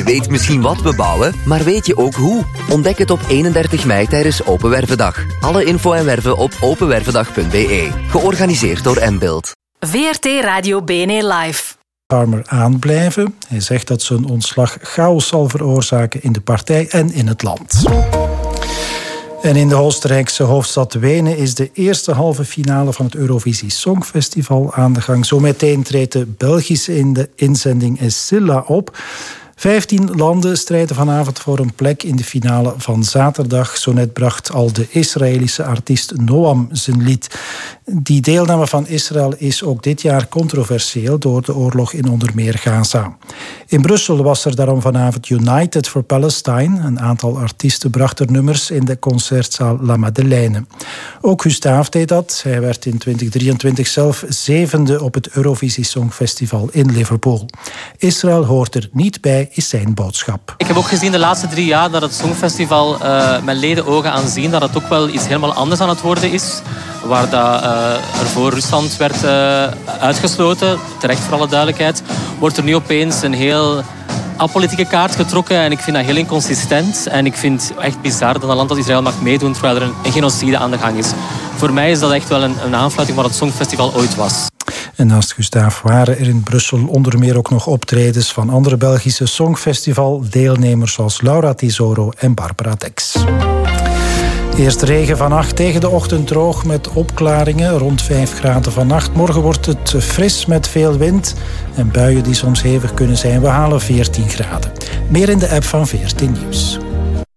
Je weet misschien wat we bouwen, maar weet je ook hoe? Ontdek het op 31 mei tijdens Open Wervendag. Alle info en werven op openwervendag.be. Georganiseerd door Mbuild. VRT Radio BNE Live. Farmer aanblijven. Hij zegt dat zijn ontslag chaos zal veroorzaken in de partij en in het land. En in de Oostenrijkse hoofdstad Wenen is de eerste halve finale van het Eurovisie Songfestival aan de gang. Zometeen treedt de Belgische inzending Escilla op. 15 landen strijden vanavond voor een plek in de finale van zaterdag. Zo net bracht al de Israëlische artiest Noam zijn lied. Die deelname van Israël is ook dit jaar controversieel door de oorlog in onder meer Gaza. In Brussel was er daarom vanavond United for Palestine. Een aantal artiesten brachten nummers in de concertzaal La Madeleine. Ook Gustave deed dat. Hij werd in 2023 zelf 7e op het Eurovisie Songfestival in Liverpool. Israël hoort er niet bij, is zijn boodschap. Ik heb ook gezien de laatste 3 jaar dat het Songfestival met leden ogen aanzien dat het ook wel iets helemaal anders aan het worden is. Waar dat, er voor Rusland werd uitgesloten, terecht voor alle duidelijkheid, wordt er nu opeens een heel apolitieke kaart getrokken. En ik vind dat heel inconsistent. En ik vind het echt bizar dat een land als Israël mag meedoen terwijl er een genocide aan de gang is. Voor mij is dat echt wel een aanfluiting wat het Songfestival ooit was. En naast Gustave waren er in Brussel onder meer ook nog optredens van andere Belgische Songfestival-deelnemers zoals Laura Tesoro en Barbara Dex. Eerst regen vannacht, tegen de ochtend droog met opklaringen, rond 5 graden vannacht. Morgen wordt het fris met veel wind en buien die soms hevig kunnen zijn. We halen 14 graden. Meer in de app van VRT Nieuws.